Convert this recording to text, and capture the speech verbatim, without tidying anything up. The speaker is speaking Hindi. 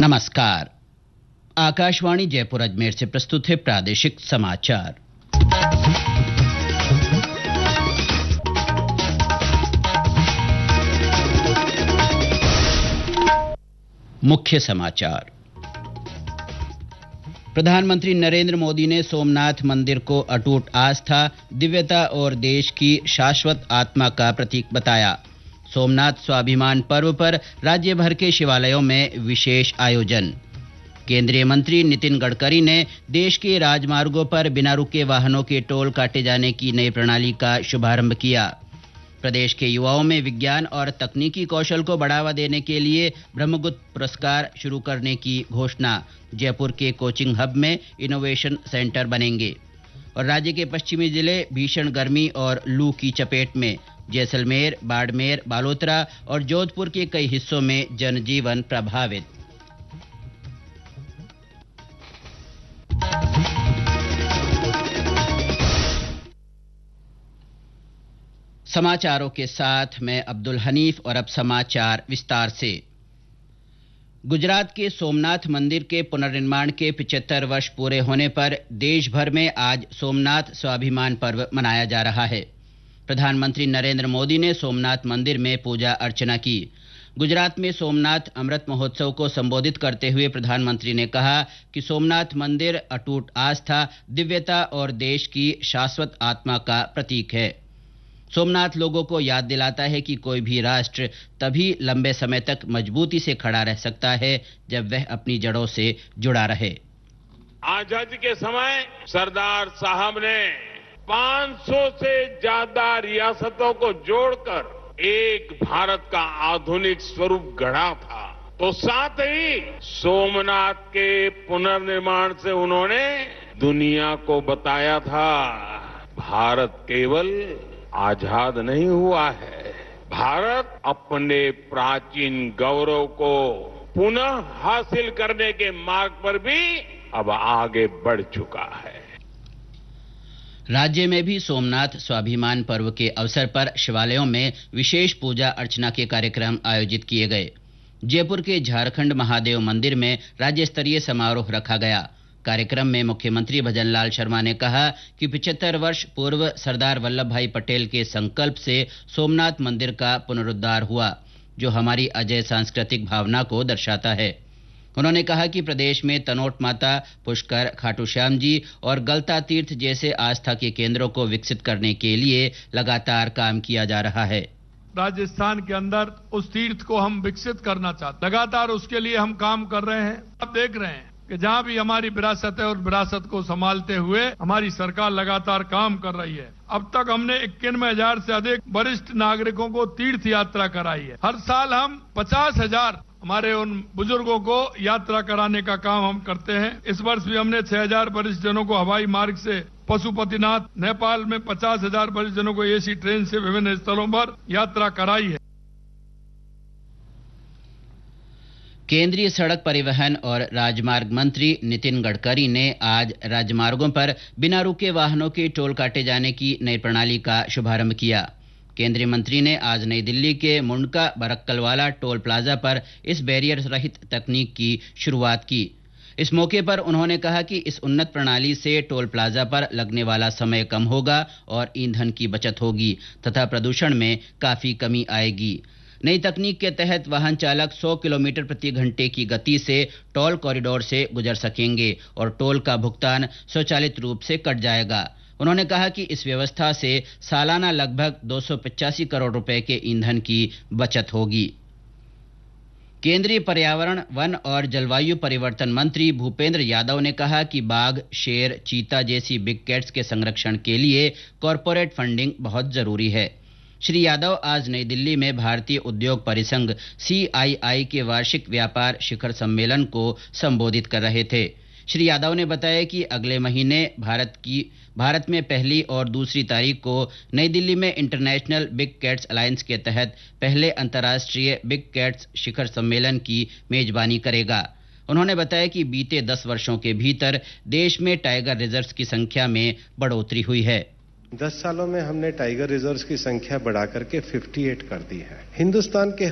नमस्कार। आकाशवाणी जयपुर अजमेर से प्रस्तुत है प्रादेशिक समाचार। मुख्य समाचार। प्रधानमंत्री नरेंद्र मोदी ने सोमनाथ मंदिर को अटूट आस्था, दिव्यता और देश की शाश्वत आत्मा का प्रतीक बताया। सोमनाथ स्वाभिमान पर्व पर राज्य भर के शिवालयों में विशेष आयोजन। केंद्रीय मंत्री नितिन गडकरी ने देश के राजमार्गों पर बिना रुके वाहनों के टोल काटे जाने की नई प्रणाली का शुभारंभ किया। प्रदेश के युवाओं में विज्ञान और तकनीकी कौशल को बढ़ावा देने के लिए ब्रह्मगुप्त पुरस्कार शुरू करने की घोषणा। जयपुर के कोचिंग हब में इनोवेशन सेंटर बनेंगे। और राज्य के पश्चिमी जिले भीषण गर्मी और लू की चपेट में। जैसलमेर, बाड़मेर, बालोतरा और जोधपुर के कई हिस्सों में जनजीवन प्रभावित। समाचारों के साथ मैं अब्दुल हनीफ और अब समाचार विस्तार से। गुजरात के सोमनाथ मंदिर के पुनर्निर्माण के पचहत्तर वर्ष पूरे होने पर देश भर में आज सोमनाथ स्वाभिमान पर्व मनाया जा रहा है। प्रधानमंत्री नरेंद्र मोदी ने सोमनाथ मंदिर में पूजा अर्चना की। गुजरात में सोमनाथ अमृत महोत्सव को संबोधित करते हुए प्रधानमंत्री ने कहा कि सोमनाथ मंदिर अटूट आस्था, दिव्यता और देश की शाश्वत आत्मा का प्रतीक है। सोमनाथ लोगों को याद दिलाता है कि कोई भी राष्ट्र तभी लंबे समय तक मजबूती से खड़ा रह सकता है जब वह अपनी जड़ों से जुड़ा रहे। आजादी के समय सरदार साहब ने पाँच सौ से ज्यादा रियासतों को जोड़कर एक भारत का आधुनिक स्वरूप गढ़ा था। तो साथ ही सोमनाथ के पुनर्निर्माण से उन्होंने दुनिया को बताया था, भारत केवल आजाद नहीं हुआ है, भारत अपने प्राचीन गौरव को पुनः हासिल करने के मार्ग पर भी अब आगे बढ़ चुका है। राज्य में भी सोमनाथ स्वाभिमान पर्व के अवसर पर शिवालयों में विशेष पूजा अर्चना के कार्यक्रम आयोजित किए गए। जयपुर के झारखंड महादेव मंदिर में राज्य स्तरीय समारोह रखा गया। कार्यक्रम में मुख्यमंत्री भजनलाल शर्मा ने कहा कि पचहत्तर वर्ष पूर्व सरदार वल्लभ भाई पटेल के संकल्प से सोमनाथ मंदिर का पुनरुद्धार हुआ, जो हमारी अजय सांस्कृतिक भावना को दर्शाता है। उन्होंने कहा कि प्रदेश में तनोट माता, पुष्कर, खाटू श्याम जी और गलता तीर्थ जैसे आस्था के केंद्रों को विकसित करने के लिए लगातार काम किया जा रहा है। राजस्थान के अंदर उस तीर्थ को हम विकसित करना चाहते हैं, लगातार उसके लिए हम काम कर रहे हैं। अब देख रहे हैं कि जहां भी हमारी विरासत है और विरासत को संभालते हुए हमारी सरकार लगातार काम कर रही है। अब तक हमने इक्यानवे हजार से अधिक वरिष्ठ नागरिकों को तीर्थ यात्रा कराई है। हर साल हम पचास हजार हमारे उन बुजुर्गों को यात्रा कराने का काम हम करते हैं। इस वर्ष भी हमने छह हजार वरिष्ठ जनों को हवाई मार्ग से पशुपतिनाथ, नेपाल में पचास हजार वरिष्ठ जनों को एसी ट्रेन से विभिन्न स्थलों पर यात्रा कराई है। केंद्रीय सड़क परिवहन और राजमार्ग मंत्री नितिन गडकरी ने आज राजमार्गों पर बिना रुके वाहनों के टोल काटे जाने की नई प्रणाली का शुभारंभ किया। केंद्रीय मंत्री ने आज नई दिल्ली के मुंडका बरक्कलवाला टोल प्लाजा पर इस बैरियर रहित तकनीक की शुरुआत की। इस मौके पर उन्होंने कहा कि इस उन्नत प्रणाली से टोल प्लाजा पर लगने वाला समय कम होगा और ईंधन की बचत होगी तथा प्रदूषण में काफी कमी आएगी। नई तकनीक के तहत वाहन चालक सौ किलोमीटर प्रति घंटे की गति से टोल कॉरिडोर से गुजर सकेंगे और टोल का भुगतान स्वचालित रूप से कट जाएगा। उन्होंने कहा कि इस व्यवस्था से सालाना लगभग दो सौ पचासी करोड़ रुपए के ईंधन की बचत होगी। केंद्रीय पर्यावरण, वन और जलवायु परिवर्तन मंत्री भूपेंद्र यादव ने कहा कि बाघ, शेर, चीता जैसी बिग कैट्स के संरक्षण के लिए कॉरपोरेट फंडिंग बहुत जरूरी है। श्री यादव आज नई दिल्ली में भारतीय उद्योग परिसंघ सी आई आई के वार्षिक व्यापार शिखर सम्मेलन को संबोधित कर रहे थे। श्री यादव ने बताया कि अगले महीने भारत की भारत में पहली और दूसरी तारीख को नई दिल्ली में इंटरनेशनल बिग कैट्स अलायंस के तहत पहले अंतर्राष्ट्रीय बिग कैट्स शिखर सम्मेलन की मेजबानी करेगा। उन्होंने बताया कि बीते दस वर्षों के भीतर देश में टाइगर रिजर्व्स की संख्या में बढ़ोतरी हुई है। दस सालों में हमने टाइगर रिजर्व्स की संख्या बढ़ाकर के अट्ठावन कर दी है। हिंदुस्तान के